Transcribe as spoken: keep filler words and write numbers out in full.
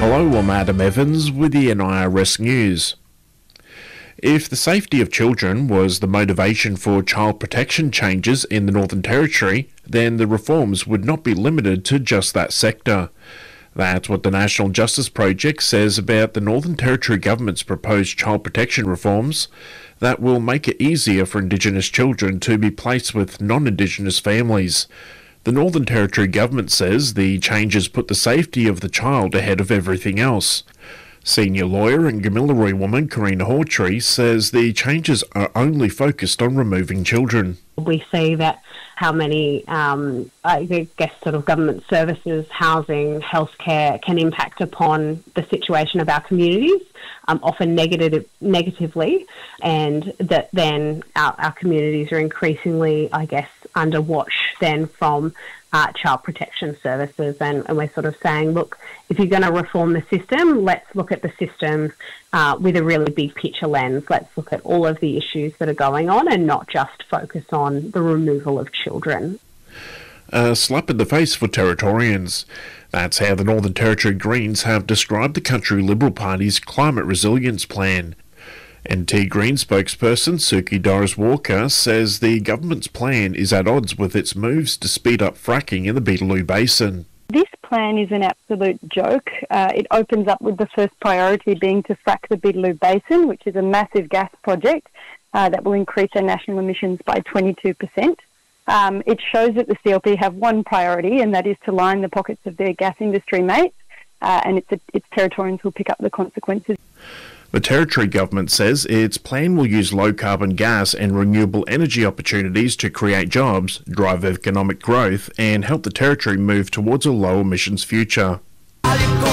Hello, I'm Adam Evans with the N I R S News. If the safety of children was the motivation for child protection changes in the Northern Territory, then the reforms would not be limited to just that sector. That's what the National Justice Project says about the Northern Territory Government's proposed child protection reforms that will make it easier for Indigenous children to be placed with non-Indigenous families. The Northern Territory Government says the changes put the safety of the child ahead of everything else. Senior lawyer and Gamilaroi woman Karina Hawtrey says the changes are only focused on removing children. We see that how many, um, I guess, sort of government services, housing, healthcare can impact upon the situation of our communities, um, often negative, negatively, and that then our, our communities are increasingly, I guess, under watch then from uh, child protection services. And, and we're sort of saying, look, if you're going to reform the system, let's look at the system uh, with a really big picture lens. Let's look at all of the issues that are going on and not just focus on the removal of children. A slap in the face for Territorians. That's how the Northern Territory Greens have described the country Liberal Party's climate resilience plan. N T Green spokesperson Suki Doris Walker says the government's plan is at odds with its moves to speed up fracking in the Beetaloo Basin. This plan is an absolute joke. Uh, it opens up with the first priority being to frack the Beetaloo Basin, which is a massive gas project uh, that will increase our national emissions by twenty-two percent. Um, it shows that the C L P have one priority, and that is to line the pockets of their gas industry mates, uh, and it's, a, it's Territorians who will pick up the consequences. The Territory Government says its plan will use low-carbon gas and renewable energy opportunities to create jobs, drive economic growth and help the Territory move towards a low-emissions future.